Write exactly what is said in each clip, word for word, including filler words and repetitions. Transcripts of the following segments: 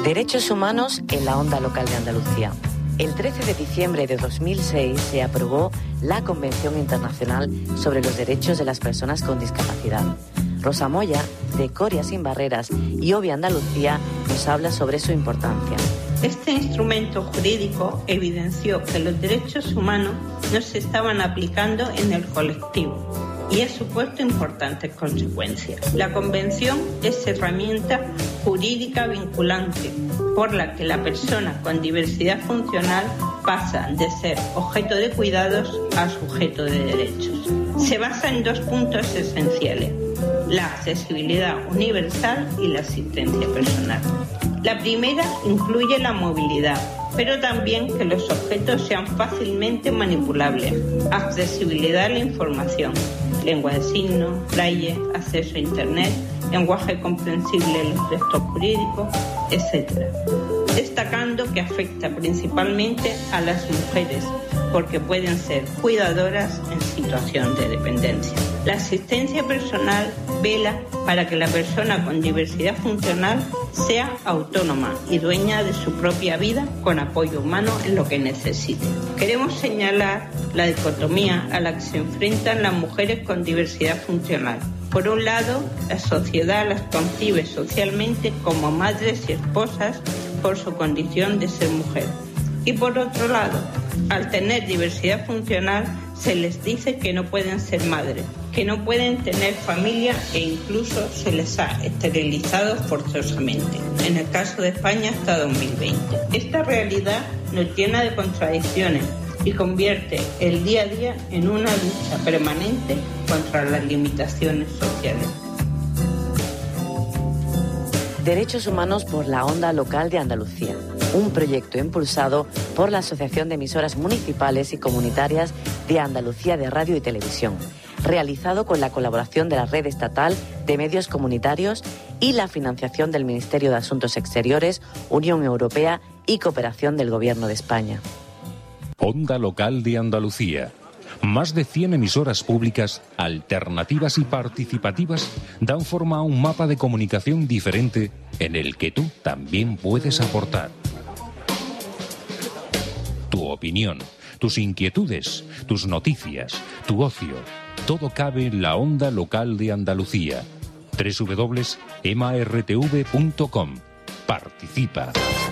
Derechos humanos en la onda local de Andalucía. El trece de diciembre de dos mil seis se aprobó la Convención Internacional sobre los Derechos de las Personas con Discapacidad. Rosa Moya, de Coria Sin Barreras y Obvia Andalucía, nos habla sobre su importancia. Este instrumento jurídico evidenció que los derechos humanos no se estaban aplicando en el colectivo y ha supuesto importantes consecuencias. La Convención es herramienta jurídica vinculante por la que la persona con diversidad funcional pasa de ser objeto de cuidados a sujeto de derechos. Se basa en dos puntos esenciales: la accesibilidad universal y la asistencia personal. La primera incluye la movilidad, pero también que los objetos sean fácilmente manipulables, accesibilidad a la información, lengua de signos, braille, acceso a Internet, lenguaje comprensible en los textos jurídicos, etcétera. Destacando que afecta principalmente a las mujeres, porque pueden ser cuidadoras en situación de dependencia. La asistencia personal vela para que la persona con diversidad funcional sea autónoma y dueña de su propia vida con apoyo humano en lo que necesite. Queremos señalar la dicotomía a la que se enfrentan las mujeres con diversidad funcional. Por un lado, la sociedad las concibe socialmente como madres y esposas por su condición de ser mujer. Y por otro lado, al tener diversidad funcional, se les dice que no pueden ser madres, que no pueden tener familia e incluso se les ha esterilizado forzosamente. En el caso de España hasta dos mil veinte. Esta realidad nos llena de contradicciones y convierte el día a día en una lucha permanente contra las limitaciones sociales. Derechos humanos por la onda local de Andalucía. Un proyecto impulsado por la Asociación de Emisoras Municipales y Comunitarias de Andalucía de Radio y Televisión, realizado con la colaboración de la Red Estatal de Medios Comunitarios y la financiación del Ministerio de Asuntos Exteriores, Unión Europea y Cooperación del Gobierno de España. Onda Local de Andalucía. Más de cien emisoras públicas, alternativas y participativas dan forma a un mapa de comunicación diferente en el que tú también puedes aportar. Tu opinión, tus inquietudes, tus noticias, tu ocio, todo cabe en la Onda Local de Andalucía. doble u doble u doble u punto ema erre te ve punto com. Participa.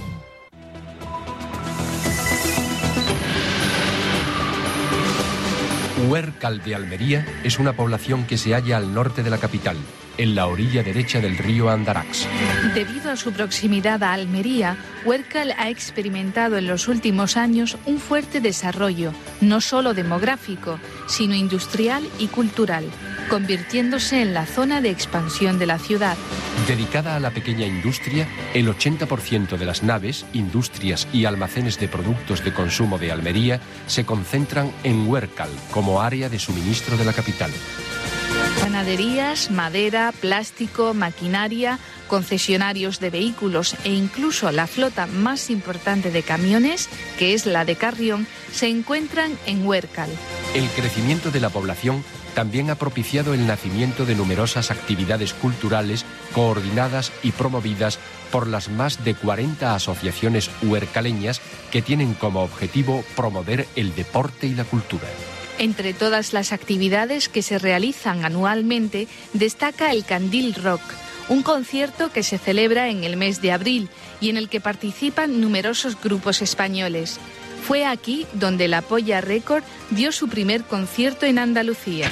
Huércal de Almería es una población que se halla al norte de la capital, en la orilla derecha del río Andarax. Debido a su proximidad a Almería, Huércal ha experimentado en los últimos años un fuerte desarrollo, no solo demográfico, sino industrial y cultural, convirtiéndose en la zona de expansión de la ciudad. Dedicada a la pequeña industria, el ochenta por ciento de las naves, industrias y almacenes de productos de consumo de Almería se concentran en Huércal, como área de suministro de la capital. Panaderías, madera, plástico, maquinaria, concesionarios de vehículos e incluso la flota más importante de camiones, que es la de Carrión, se encuentran en Huércal. El crecimiento de la población también ha propiciado el nacimiento de numerosas actividades culturales coordinadas y promovidas por las más de cuarenta asociaciones huércaleñas que tienen como objetivo promover el deporte y la cultura. Entre todas las actividades que se realizan anualmente, destaca el Candil Rock, un concierto que se celebra en el mes de abril y en el que participan numerosos grupos españoles. Fue aquí donde la Polla Record dio su primer concierto en Andalucía.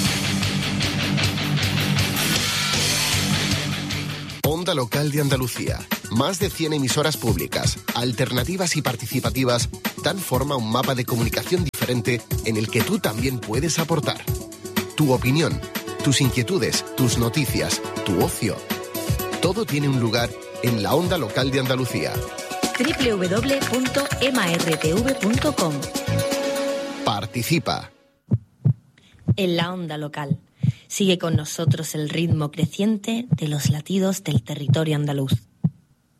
Onda Local de Andalucía. Más de cien emisoras públicas, alternativas y participativas dan forma a un mapa de comunicación diferente en el que tú también puedes aportar. Tu opinión, tus inquietudes, tus noticias, tu ocio. Todo tiene un lugar en la Onda Local de Andalucía. doble u doble u doble u punto ema erre te ve punto com. Participa. En la Onda Local. Sigue con nosotros el ritmo creciente de los latidos del territorio andaluz.